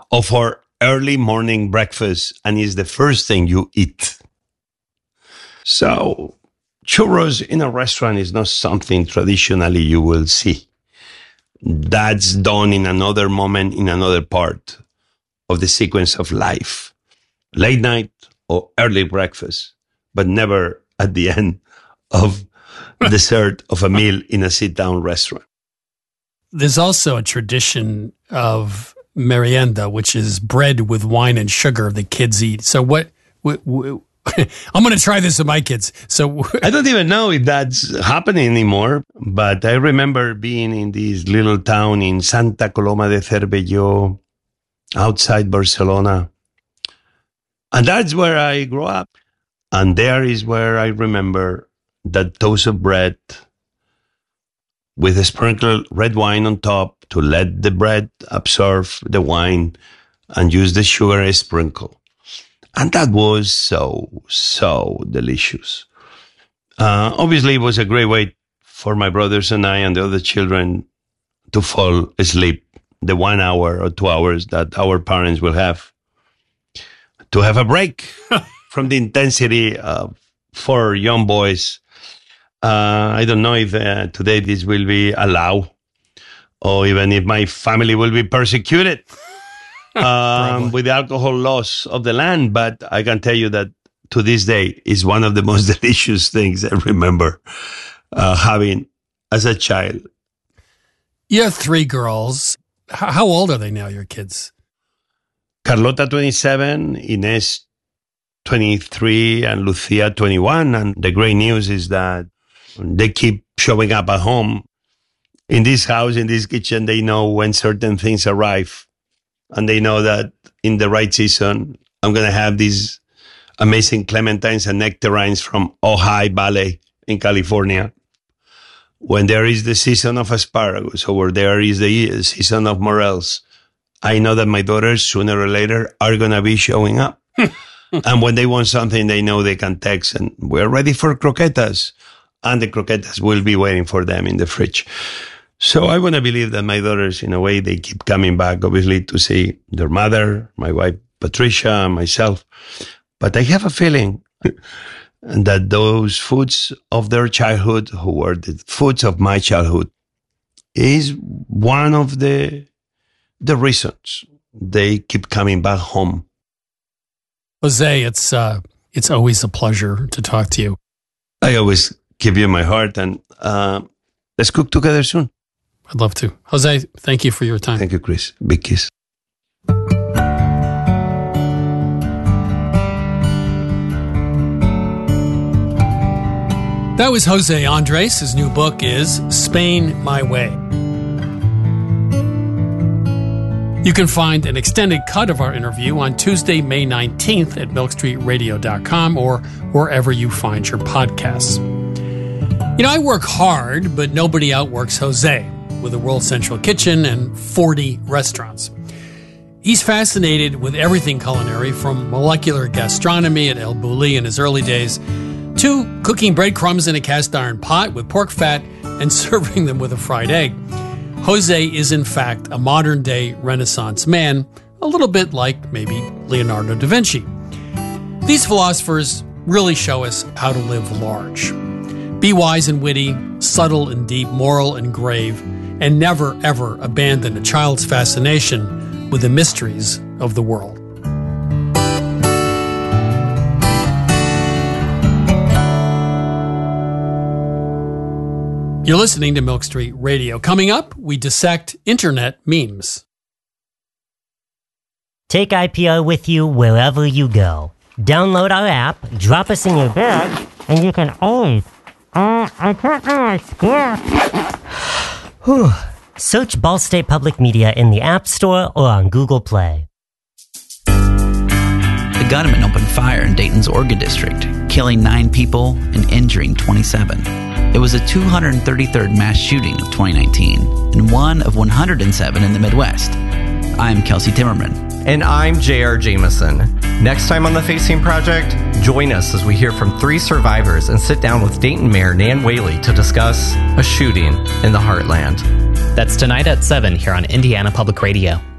or for early morning breakfast, and it's the first thing you eat. So churros in a restaurant is not something traditionally you will see. That's done in another moment, in another part of the sequence of life. Late night or early breakfast, but never at the end of dessert of a meal in a sit-down restaurant. There's also a tradition of merienda, which is bread with wine and sugar the kids eat. So what I'm going to try this with my kids. So I don't even know if that's happening anymore, but I remember being in this little town in Santa Coloma de Cervelló, outside Barcelona. And that's where I grew up. And there is where I remember that toast of bread with a sprinkled red wine on top to let the bread absorb the wine and use the sugar as sprinkle. And that was so delicious. Obviously, it was a great way for my brothers and I and the other children to fall asleep the 1 hour or 2 hours that our parents will have to have a break from the intensity of 4 young boys. I don't know if today this will be allowed or even if my family will be persecuted with the alcohol laws of the land. But I can tell you that to this day is one of the most delicious things I remember having as a child. You have 3 girls. How old are they now, your kids? Carlota, 27, Inés, 23, and Lucia, 21. And the great news is that they keep showing up at home. In this house, in this kitchen, they know when certain things arrive. And they know that in the right season, I'm going to have these amazing clementines and nectarines from Ojai Valley in California. When there is the season of asparagus or there is the season of morels, I know that my daughters sooner or later are going to be showing up. And when they want something, they know they can text and we're ready for croquetas. And the croquetas will be waiting for them in the fridge. So I want to believe that my daughters, in a way, they keep coming back, obviously, to see their mother, my wife, Patricia, and myself. But I have a feeling that those foods of their childhood, who were the foods of my childhood, is one of the reasons they keep coming back home. Jose, it's always a pleasure to talk to you. I always give you my heart, and let's cook together soon. I'd love to. Jose, thank you for your time. Thank you, Chris. Big kiss. That was Jose Andres. His new book is Spain My Way. You can find an extended cut of our interview on Tuesday, May 19th at milkstreetradio.com or wherever you find your podcasts. You know, I work hard, but nobody outworks Jose with a World Central Kitchen and 40 restaurants. He's fascinated with everything culinary, from molecular gastronomy at El Bulli in his early days to cooking breadcrumbs in a cast iron pot with pork fat and serving them with a fried egg. Jose is, in fact, a modern-day Renaissance man, a little bit like maybe Leonardo da Vinci. These philosophers really show us how to live large. Be wise and witty, subtle and deep, moral and grave, and never, ever abandon a child's fascination with the mysteries of the world. You're listening to Milk Street Radio. Coming up, we dissect internet memes. Take IPR with you wherever you go. Download our app, drop us in your bag, and you can always... I can't do my score. Search Ball State Public Media in the App Store or on Google Play. The gunman opened fire in Dayton's Orga District, killing 9 people and injuring 27. It was the 233rd mass shooting of 2019 and one of 107 in the Midwest. I'm Kelsey Timmerman. And I'm J.R. Jameson. Next time on The Facing Project, join us as we hear from 3 survivors and sit down with Dayton Mayor Nan Whaley to discuss a shooting in the Heartland. That's tonight at 7 here on Indiana Public Radio.